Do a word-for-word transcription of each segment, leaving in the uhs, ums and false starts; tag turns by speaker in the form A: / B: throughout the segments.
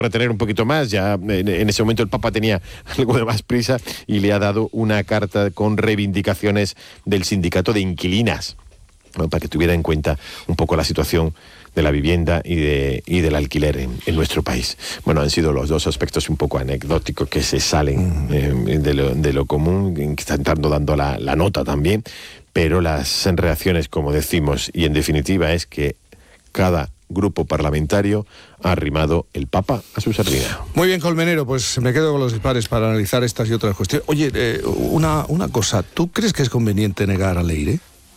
A: retener un poquito más, ya en, en ese momento el Papa tenía algo de más prisa y le ha dado una carta con reivindicaciones del sindicato de inquilinas, ¿no? Para que tuviera en cuenta un poco la situación de la vivienda y, de, y del alquiler en, en nuestro país. Bueno, han sido los dos aspectos un poco anecdóticos que se salen eh, de, lo, de lo común, que están dando, dando la, la nota también, pero las reacciones, como decimos, y en definitiva es que cada grupo parlamentario ha arrimado el Papa a su sardina.
B: Muy bien, Colmenero, pues me quedo con los dispares para analizar estas y otras cuestiones. Oye, eh, una, una cosa, ¿tú crees que es conveniente negar a Leire?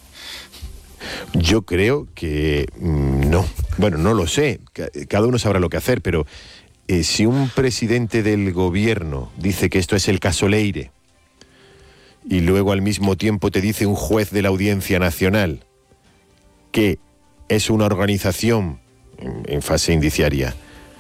A: Yo creo que mmm, no. Bueno, no lo sé, cada uno sabrá lo que hacer, pero eh, si un presidente del gobierno dice que esto es el caso Leire y luego al mismo tiempo te dice un juez de la Audiencia Nacional que es una organización en fase indiciaria,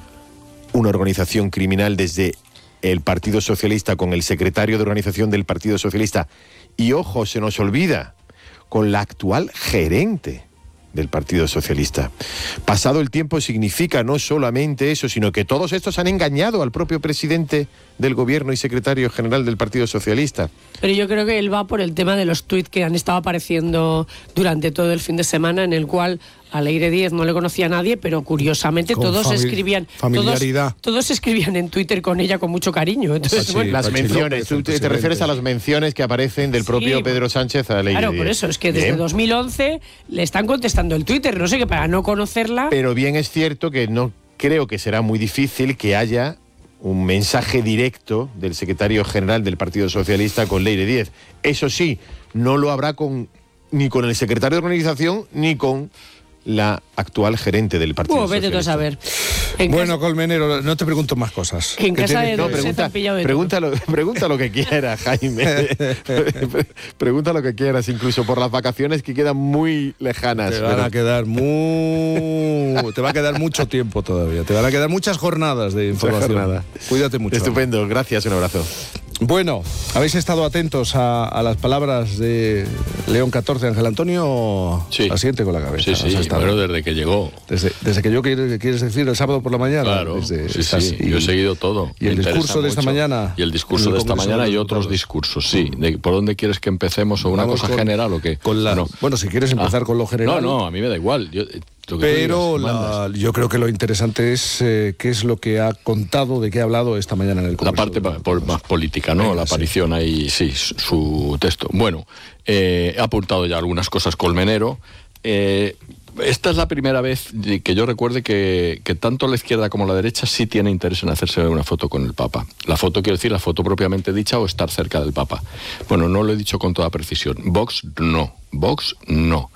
A: una organización criminal desde el Partido Socialista con el secretario de organización del Partido Socialista y, ojo, se nos olvida, con la actual gerente del Partido Socialista. Pasado el tiempo significa no solamente eso, sino que todos estos han engañado al propio presidente del gobierno y secretario general del Partido Socialista.
C: Pero yo creo que él va por el tema de los tuits que han estado apareciendo durante todo el fin de semana, en el cual a Leire Díez no le conocía a nadie, pero curiosamente
B: con
C: todos
B: famili-
C: escribían
B: familiaridad.
C: Todos, todos escribían en Twitter con ella con mucho cariño. Entonces,
B: Sí,
C: bueno,
A: Las
B: Pachi
A: menciones,
B: López,
A: tú te, te refieres a las menciones que aparecen del propio
C: Sí,
A: Pedro Sánchez a Leire
C: claro,
A: Díez.
C: por eso, es que desde
A: Bien.
C: dos mil once le están contestando el Twitter, no sé, que para no conocerla...
A: Pero bien es cierto que no creo que será muy difícil que haya un mensaje directo del secretario general del Partido Socialista con Leire Díez. Eso sí, no lo habrá con ni con el secretario de organización ni con la actual gerente del Partido
C: Oh, vete tú a
A: Socialista.
C: saber. En
B: Bueno,
C: casa-
B: Colmenero, no te pregunto más cosas.
C: En
B: Que
C: casa
B: tienes-
C: de-
A: No,
C: Se
A: pregunta,
C: han pillado de
A: pregunta, lo, pregunta lo que quiera, Jaime. Pregunta lo que quieras, incluso por las vacaciones que quedan muy lejanas.
B: Te van
A: pero-
B: a quedar muy... te va a quedar mucho tiempo todavía. Te van a quedar muchas jornadas de información.
A: jornadas.
B: Cuídate mucho.
A: Estupendo, gracias, un abrazo.
B: Bueno, ¿habéis estado atentos a, a las palabras de León catorce, Ángel Antonio?
D: Sí.
B: Asiente con la cabeza.
D: Sí, sí,
B: Has estado-
D: bueno, desde que llegó.
B: desde, desde que yo, ¿quieres, quieres decir, el sábado por la mañana?
D: Claro,
B: Desde-
D: sí,
B: estás-
D: sí,
B: y-
D: yo he seguido todo.
B: ¿Y el
D: Me interesa
B: discurso de esta
D: mucho.
B: mañana?
D: Y el discurso
B: En el
D: de esta
B: Congreso
D: mañana
B: de
D: y
B: los
D: otros
B: Diputados.
D: discursos, sí. De, ¿por dónde quieres que empecemos? ¿O una
B: Vamos
D: cosa
B: con-
D: general o qué?
B: con la-
D: No.
B: Bueno, si quieres empezar
D: Ah.
B: con lo general.
D: No, no, a mí me da igual. Yo, eh, lo que tú
B: Pero
D: digas,
B: la-
D: mandas.
B: yo creo que lo interesante es eh, qué es lo que ha contado, de qué ha hablado esta mañana en el
D: La
B: Congreso.
D: parte
B: de los
D: pa- por-
B: Diputados.
D: más política, ¿no?
B: Venga,
D: la
B: sí.
D: aparición ahí, sí, su, su texto. Bueno, eh, he apuntado ya algunas cosas Colmenero. Eh, esta es la primera vez de que yo recuerde que, que tanto la izquierda como la derecha sí tiene interés en hacerse una foto con el Papa. La foto, quiero decir, la foto propiamente dicha o estar cerca del Papa. Bueno, no lo he dicho con toda precisión. Vox no. Vox no.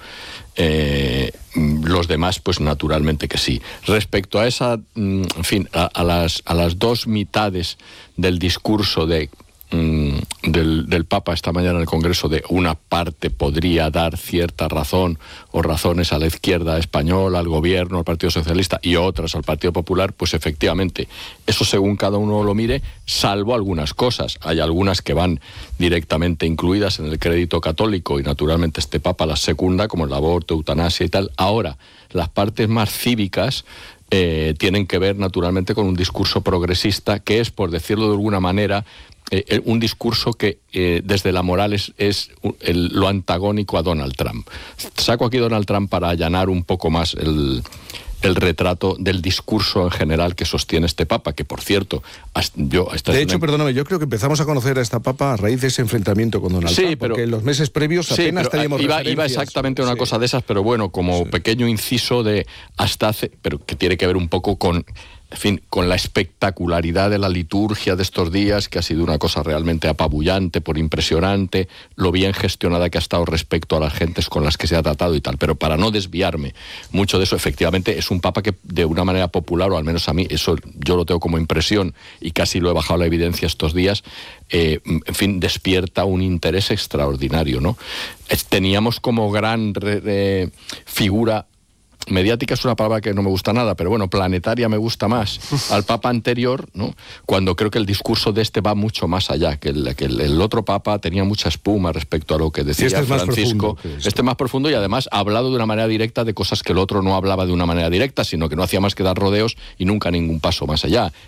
D: Eh, los demás, pues naturalmente que sí. Respecto a esa, mm, en fin, a, a las, a las dos mitades del discurso de mm, del, del Papa esta mañana en el Congreso, de una parte podría dar cierta razón o razones a la izquierda española, al gobierno, al Partido Socialista, y otras al Partido Popular, pues efectivamente, eso según cada uno lo mire, salvo algunas cosas. Hay algunas que van directamente incluidas en el crédito católico y naturalmente este Papa las secunda, como el aborto, eutanasia y tal. Ahora, las partes más cívicas eh, tienen que ver naturalmente con un discurso progresista que es, por decirlo de alguna manera, Eh, un discurso que eh, desde la moral es, es el, lo antagónico a Donald Trump. Saco aquí Donald Trump para allanar un poco más el, el retrato del discurso en general que sostiene este Papa, que por cierto, hasta, yo... Hasta
B: De
D: es
B: hecho,
D: una...
B: perdóname, yo creo que empezamos a conocer a esta papa a raíz de ese enfrentamiento con Donald
D: Sí,
B: Trump,
D: pero-
B: porque en los meses previos
D: Sí,
B: apenas
D: pero
B: teníamos
D: iba, iba
B: referencias.
D: exactamente una
B: Sí.
D: cosa de esas, pero bueno, como
B: Sí.
D: pequeño inciso de hasta hace, pero que tiene que ver un poco con, en fin, con la espectacularidad de la liturgia de estos días, que ha sido una cosa realmente apabullante, por impresionante, lo bien gestionada que ha estado respecto a las gentes con las que se ha tratado y tal. Pero para no desviarme mucho de eso, efectivamente es un papa que de una manera popular, o al menos a mí, eso yo lo tengo como impresión y casi lo he bajado a la evidencia estos días, eh, en fin, despierta un interés extraordinario, ¿no? Es- Teníamos como gran re- re- figura mediática es una palabra que no me gusta nada, pero bueno, planetaria me gusta más, al Papa anterior, ¿no? Cuando creo que el discurso de este va mucho más allá, que el, que el, el otro Papa tenía mucha espuma respecto a lo que decía
B: este es más
D: Francisco.
B: profundo,
D: Este es más profundo y además ha hablado de una manera directa de cosas que el otro no hablaba de una manera directa, sino que no hacía más que dar rodeos y nunca ningún paso más allá.